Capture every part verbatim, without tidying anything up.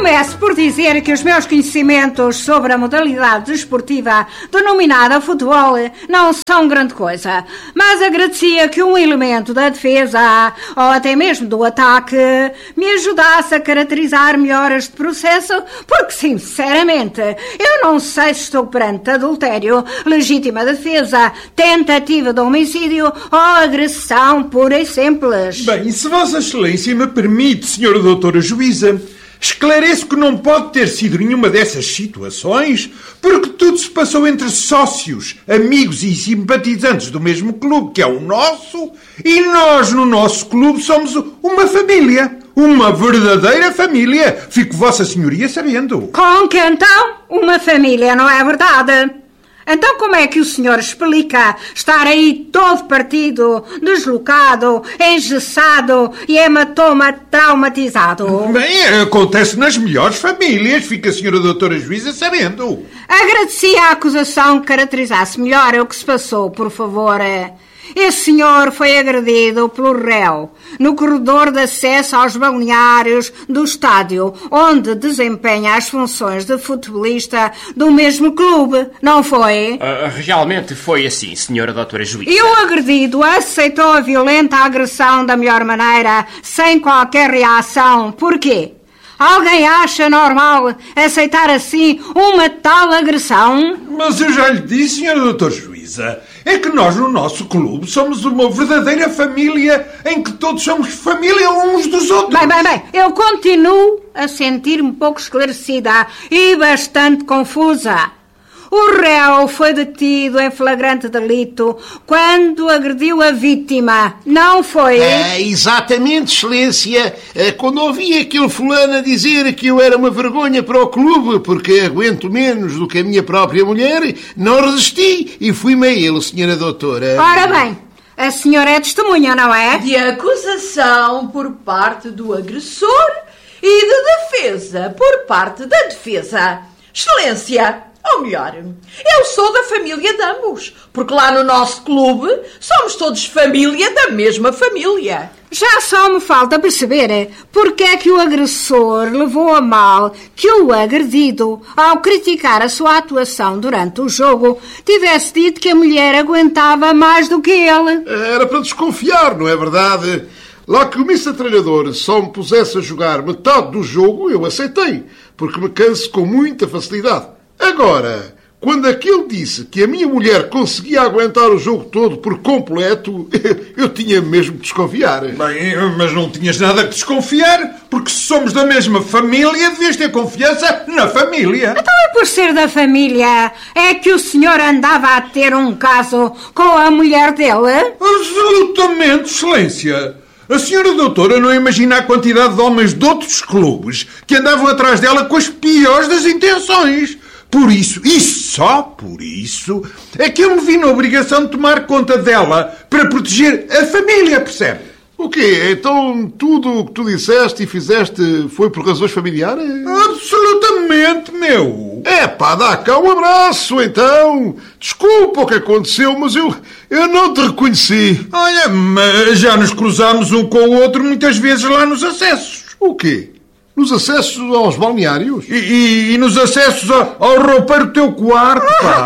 Começo por dizer que os meus conhecimentos sobre a modalidade desportiva denominada futebol não são grande coisa, mas agradecia que um elemento da defesa ou até mesmo do ataque me ajudasse a caracterizar melhor este processo, porque sinceramente eu não sei se estou perante adultério, legítima defesa, tentativa de homicídio ou agressão pura e simples. Bem, se Vossa Excelência me permite, senhora doutora Juíza, esclareço que não pode ter sido nenhuma dessas situações, porque tudo se passou entre sócios, amigos e simpatizantes do mesmo clube, que é o nosso, e nós, no nosso clube, somos uma família. Uma verdadeira família. Fico Vossa Senhoria sabendo. Com que então? Uma família, não é verdade? Então como é que o senhor explica estar aí todo partido, deslocado, engessado e hematoma traumatizado? Bem, acontece nas melhores famílias, fica a senhora doutora Juíza sabendo. Agradecia a acusação que caracterizasse melhor o que se passou, por favor. Esse senhor foi agredido pelo réu no corredor de acesso aos balneários do estádio, onde desempenha as funções de futebolista do mesmo clube, não foi? Uh, realmente foi assim, senhora doutora Juíza. E o agredido aceitou a violenta agressão da melhor maneira, sem qualquer reação. Porquê? Alguém acha normal aceitar assim uma tal agressão? Mas eu já lhe disse, senhora doutora Juíza, é que nós no nosso clube somos uma verdadeira família em que todos somos família uns dos outros. Bem, bem, bem, eu continuo a sentir-me pouco esclarecida e bastante confusa. O réu foi detido em flagrante delito quando agrediu a vítima, não foi? É, exatamente, excelência. Quando ouvi aquele fulano a dizer que eu era uma vergonha para o clube porque aguento menos do que a minha própria mulher, não resisti e fui-me a ele, senhora doutora. Ora bem, a senhora é testemunha, não é? De acusação por parte do agressor e de defesa por parte da defesa. Excelência, ou melhor, eu sou da família de ambos, porque lá no nosso clube somos todos família da mesma família. Já só me falta perceber porque é que o agressor levou a mal que o agredido, ao criticar a sua atuação durante o jogo, tivesse dito que a mulher aguentava mais do que ele. Era para desconfiar, não é verdade? Lá que o mister Treinador só me pusesse a jogar metade do jogo, eu aceitei, porque me canso com muita facilidade. Agora, quando aquele disse que a minha mulher conseguia aguentar o jogo todo por completo, eu tinha mesmo de desconfiar. Bem, mas não tinhas nada que desconfiar, porque se somos da mesma família, devias ter confiança na família. Então é por ser da família, é que o senhor andava a ter um caso com a mulher dele? Absolutamente, excelência. A senhora doutora não imagina a quantidade de homens de outros clubes que andavam atrás dela com as piores das intenções. Por isso, e só por isso, é que eu me vi na obrigação de tomar conta dela para proteger a família, percebe? O quê? Então tudo o que tu disseste e fizeste foi por razões familiares? Absolutamente, meu! É pá, dá cá um abraço, então. Desculpa o que aconteceu, mas eu, eu não te reconheci. Olha, mas já nos cruzámos um com o outro muitas vezes lá nos acessos. O quê? Nos acessos aos balneários? E, e, e nos acessos ao, ao roupeiro do teu quarto, pá!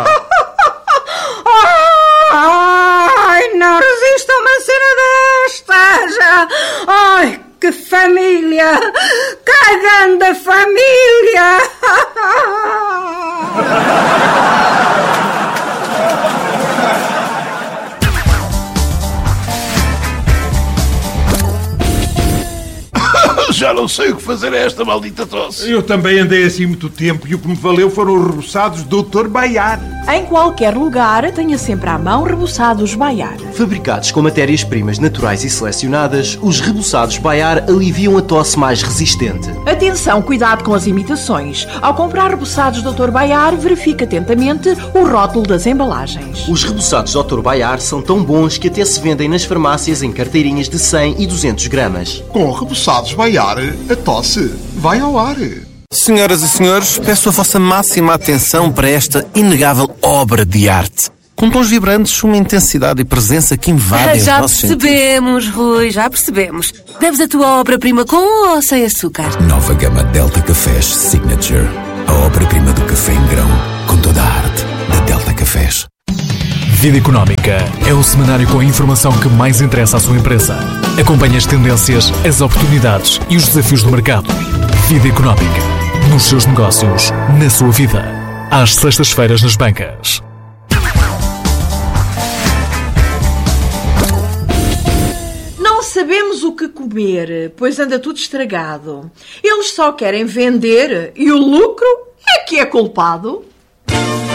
Ai, não resisto a uma cena destas! Ai, que família! Cagando a família! Já não sei o que fazer a esta maldita tosse. Eu também andei assim muito tempo e o que me valeu foram os reboçados do doutor Baiar. Em qualquer lugar, tenha sempre à mão reboçados Baiar. Fabricados com matérias-primas naturais e selecionadas, os reboçados Baiar aliviam a tosse mais resistente. Atenção, cuidado com as imitações. Ao comprar reboçados doutor Baiar, verifique atentamente o rótulo das embalagens. Os reboçados doutor Baiar são tão bons que até se vendem nas farmácias em carteirinhas de cem e duzentos gramas. Com reboçados Baiar, a tosse vai ao ar. Senhoras e senhores, peço a vossa máxima atenção para esta inegável obra de arte. com tons vibrantes, uma intensidade e presença que invadem Já os nossos sentidos. percebemos, Rui, já percebemos. Deves a tua obra-prima com ou sem açúcar? Nova gama Delta Cafés Signature. A obra-prima do café em grão, com toda a arte da Delta Cafés. Vida Económica é o semanário com a informação que mais interessa à sua empresa. Acompanhe as tendências, as oportunidades e os desafios do mercado. Vida Económica. Nos seus negócios, na sua vida. Às sextas-feiras nas bancas. Não sabemos o que comer, pois anda tudo estragado. Eles só querem vender e o lucro é que é culpado.